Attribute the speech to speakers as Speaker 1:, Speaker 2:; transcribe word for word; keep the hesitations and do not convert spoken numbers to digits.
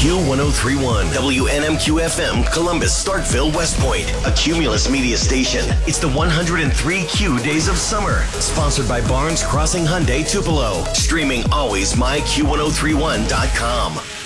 Speaker 1: Q one oh three point one, W N M Q F M, Columbus, Starkville, West Point, a Cumulus media station. It's the one hundred three Q Days of Summer, sponsored by Barnes Crossing Hyundai Tupelo. Streaming always my Q one oh three one dot com.